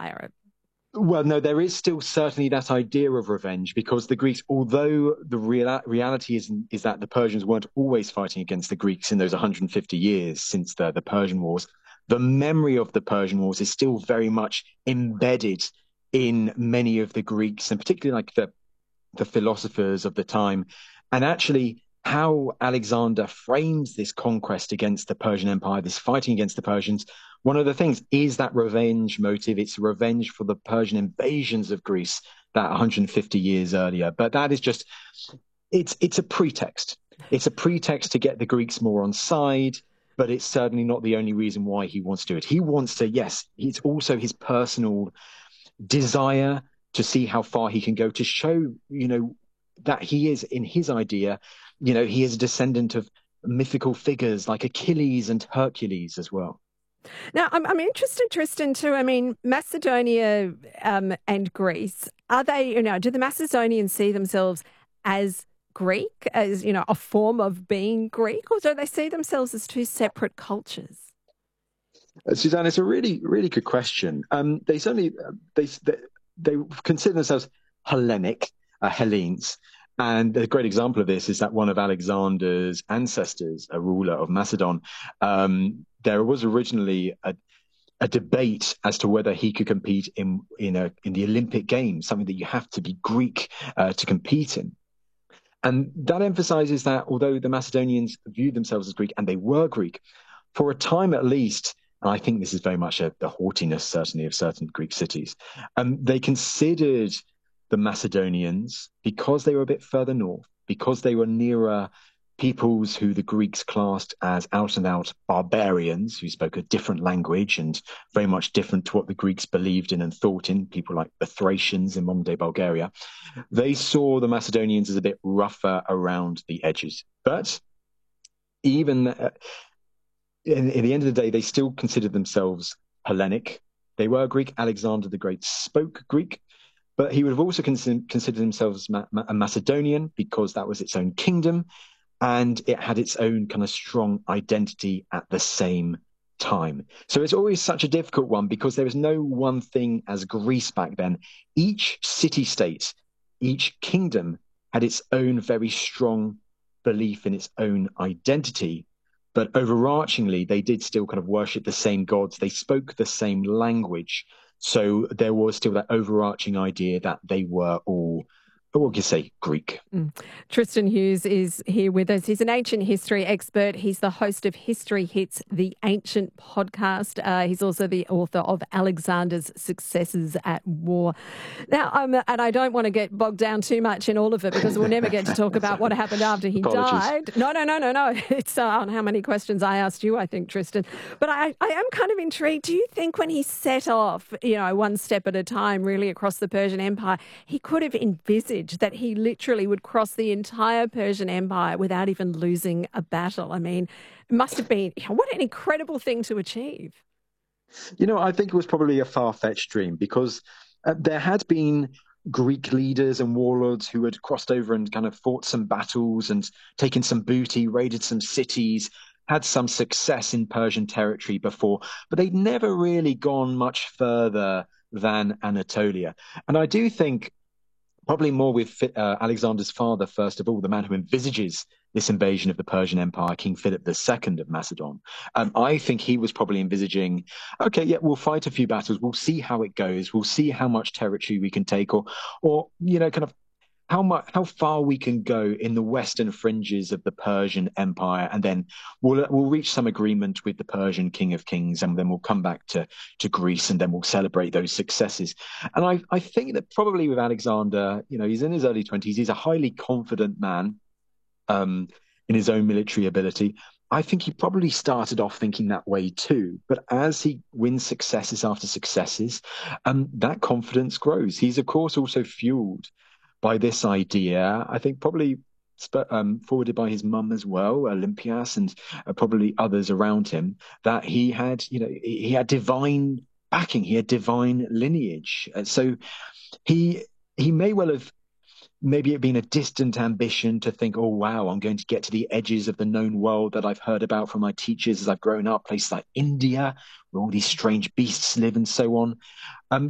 Empire. Well, no, there is still certainly that idea of revenge, because the Greeks, although the reality is that the Persians weren't always fighting against the Greeks in those 150 years since the Persian Wars, the memory of the Persian Wars is still very much embedded in many of the Greeks, and particularly like the philosophers of the time. And actually, how Alexander frames this conquest against the Persian Empire, this fighting against the Persians, one of the things is that revenge motive. It's revenge for the Persian invasions of Greece that 150 years earlier. But that is just, it's a pretext. It's a pretext to get the Greeks more on side, but it's certainly not the only reason why he wants to do it. He wants to, yes, it's also his personal desire to see how far he can go, to show, that he is, in his idea, he is a descendant of mythical figures like Achilles and Hercules as well. Now, I'm interested, Tristan, too. I mean, Macedonia and Greece, are they, do the Macedonians see themselves as Greek, as, a form of being Greek, or do they see themselves as two separate cultures? Suzanne, it's a really, really good question. They certainly, they consider themselves Hellenic, Hellenes. And a great example of this is that one of Alexander's ancestors, a ruler of Macedon, there was originally a debate as to whether he could compete in the Olympic Games, something that you have to be Greek to compete in. And that emphasizes that although the Macedonians viewed themselves as Greek, and they were Greek, for a time at least, and I think this is very much the haughtiness, certainly, of certain Greek cities, they considered the Macedonians, because they were a bit further north, because they were nearer peoples who the Greeks classed as out and out barbarians who spoke a different language and very much different to what the Greeks believed in and thought in, people like the Thracians in modern day Bulgaria. They saw the Macedonians as a bit rougher around the edges. But even in the end of the day, they still considered themselves Hellenic. They were Greek. Alexander the Great spoke Greek. But he would have also considered himself a Macedonian, because that was its own kingdom, and it had its own kind of strong identity at the same time. So it's always such a difficult one, because there was no one thing as Greece back then. Each city-state, each kingdom had its own very strong belief in its own identity. But overarchingly, they did still kind of worship the same gods. They spoke the same language. So there was still that overarching idea that they were all, what can you say, Greek. Tristan Hughes is here with us. He's an ancient history expert. He's the host of History Hits, the Ancient podcast. He's also the author of Alexander's Successes at War. Now, and I don't want to get bogged down too much in all of it, because we'll never get to talk about what happened after he died. No. It's on how many questions I asked you, I think, Tristan. But I am kind of intrigued. Do you think when he set off, one step at a time, really across the Persian Empire, he could have envisaged that he literally would cross the entire Persian Empire without even losing a battle? I mean, it must have been, what an incredible thing to achieve. I think it was probably a far-fetched dream, because there had been Greek leaders and warlords who had crossed over and kind of fought some battles and taken some booty, raided some cities, had some success in Persian territory before, but they'd never really gone much further than Anatolia. And I do think probably more with Alexander's father, first of all, the man who envisages this invasion of the Persian Empire, King Philip II of Macedon. I think he was probably envisaging, okay, yeah, we'll fight a few battles. We'll see how it goes. We'll see how much territory we can take, or kind of how far we can go in the western fringes of the Persian Empire, and then we'll reach some agreement with the Persian King of Kings, and then we'll come back to Greece, and then we'll celebrate those successes. And I think that probably with Alexander, he's in his early 20s, he's a highly confident man in his own military ability. I think he probably started off thinking that way too. But as he wins successes after successes, that confidence grows. He's, of course, also fueled by this idea, I think probably forwarded by his mum as well, Olympias, and probably others around him, that he had divine backing, he had divine lineage. So he may well have, maybe it been a distant ambition to think, oh, wow, I'm going to get to the edges of the known world that I've heard about from my teachers as I've grown up, places like India, where all these strange beasts live and so on.